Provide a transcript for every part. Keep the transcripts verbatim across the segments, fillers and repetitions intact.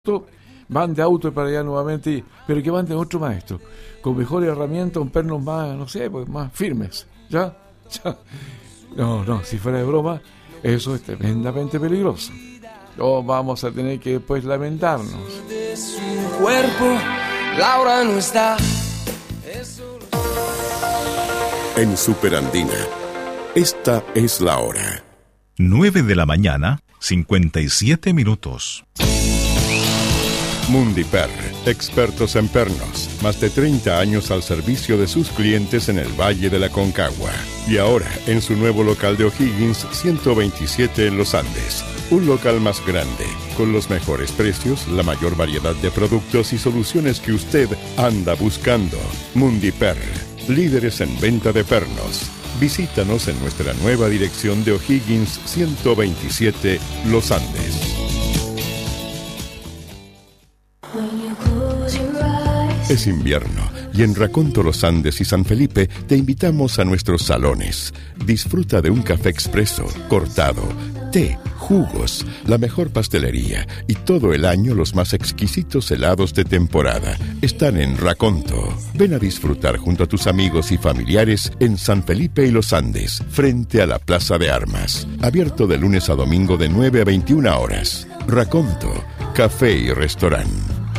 van de auto para allá nuevamente, pero que van de otro maestro, con mejor herramienta, un pernos más, no sé, pues más firmes, ¿ya? ¿ya? No, no, si fuera de broma, eso es tremendamente peligroso. No vamos a tener que después lamentarnos. De su cuerpo, Laura no está. En Superandina, esta es la hora. nueve de la mañana, cincuenta y siete minutos. Mundiper, expertos en pernos, más de treinta años al servicio de sus clientes en el Valle de la Concagua. Y ahora, en su nuevo local de O'Higgins, ciento veintisiete en Los Andes. Un local más grande, con los mejores precios, la mayor variedad de productos y soluciones que usted anda buscando. Mundiper, líderes en venta de pernos. Visítanos en nuestra nueva dirección de O'Higgins ciento veintisiete, Los Andes. Es invierno y en Raconto, Los Andes y San Felipe te invitamos a nuestros salones. Disfruta de un café expreso, cortado, té, jugos, la mejor pastelería y todo el año los más exquisitos helados de temporada. Están en Raconto. Ven a disfrutar junto a tus amigos y familiares en San Felipe y Los Andes, frente a la Plaza de Armas. Abierto de lunes a domingo de nueve a veintiuna horas. Raconto, café y restaurante.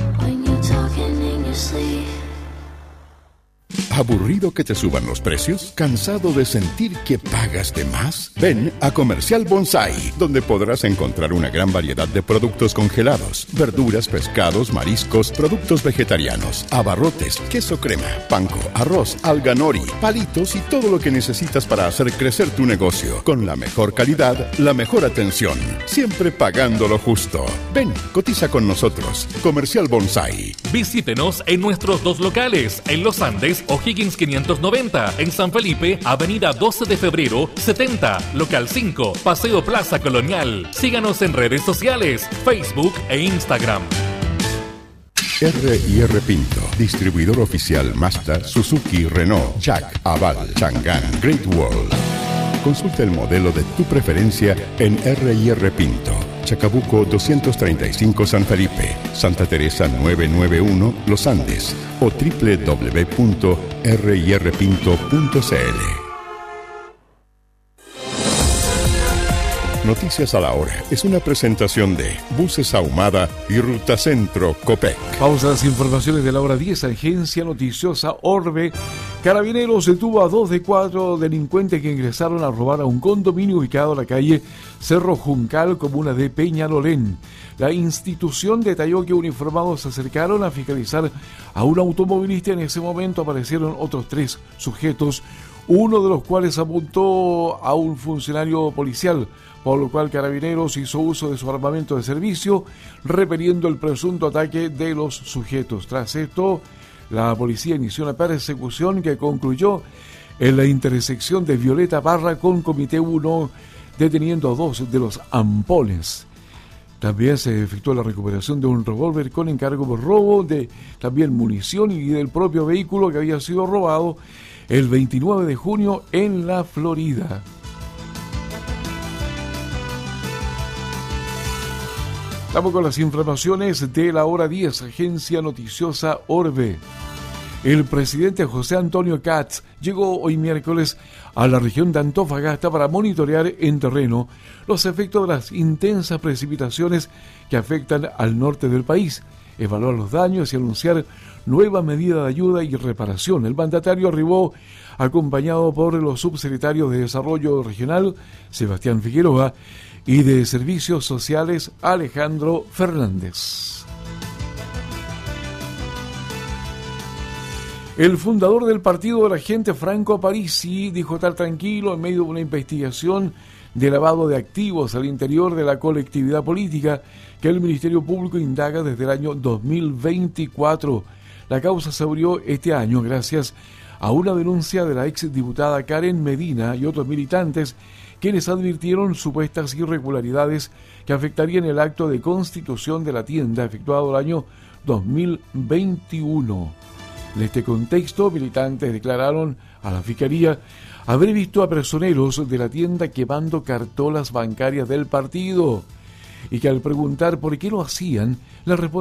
¿Aburrido que te suban los precios? ¿Cansado de sentir que pagas de más? Ven a Comercial Bonsai, donde podrás encontrar una gran variedad de productos congelados, verduras, pescados, mariscos, productos vegetarianos, abarrotes, queso crema, panko, arroz, alga nori, palitos y todo lo que necesitas para hacer crecer tu negocio. Con la mejor calidad, la mejor atención, siempre pagando lo justo. Ven, cotiza con nosotros. Comercial Bonsai. Visítenos en nuestros dos locales, en Los Andes, O'Higgins quinientos noventa, en San Felipe, Avenida doce de febrero, setenta, Local cinco, Paseo Plaza Colonial. Síganos en redes sociales, Facebook e Instagram. R y R Pinto, distribuidor oficial Mazda, Suzuki, Renault, Jack, Aval, Chang'an, Great Wall. Consulta el modelo de tu preferencia en R y R Pinto. Chacabuco doscientos treinta y cinco San Felipe, Santa Teresa novecientos noventa y uno Los Andes o doble u doble u doble u punto r y r pinto punto c l. Noticias a la hora es una presentación de Buses Ahumada y Ruta Centro Copec. Pausa las informaciones de la hora diez, agencia noticiosa Orbe. Carabineros detuvo a dos de cuatro delincuentes que ingresaron a robar a un condominio ubicado en la calle Cerro Juncal, comuna de Peñalolén. La institución detalló que uniformados se acercaron a fiscalizar a un automovilista. En ese momento aparecieron otros tres sujetos, uno de los cuales apuntó a un funcionario policial, por lo cual Carabineros hizo uso de su armamento de servicio, repeliendo el presunto ataque de los sujetos. Tras esto, la policía inició una persecución que concluyó en la intersección de Violeta Parra con Comité uno, deteniendo a dos de los ampones. También se efectuó la recuperación de un revólver con encargo por robo de también munición y del propio vehículo que había sido robado el veintinueve de junio en la Florida. Estamos con las informaciones de la hora diez, agencia noticiosa Orbe. El presidente José Antonio Katz llegó hoy miércoles a la región de Antofagasta para monitorear en terreno los efectos de las intensas precipitaciones que afectan al norte del país, evaluar los daños y anunciar nuevas medidas de ayuda y reparación. El mandatario arribó acompañado por los subsecretarios de Desarrollo Regional, Sebastián Figueroa, y de Servicios Sociales, Alejandro Fernández. El fundador del partido de la gente, Franco Parisi, dijo estar tranquilo en medio de una investigación de lavado de activos al interior de la colectividad política que el Ministerio Público indaga desde el año dos mil veinticuatro. La causa se abrió este año gracias a una denuncia de la exdiputada Karen Medina y otros militantes, quienes advirtieron supuestas irregularidades que afectarían el acto de constitución de la tienda efectuado el año dos mil veintiuno. En este contexto, militantes declararon a la Fiscalía haber visto a personeros de la tienda quemando cartolas bancarias del partido. y que al preguntar por qué lo hacían, le respondían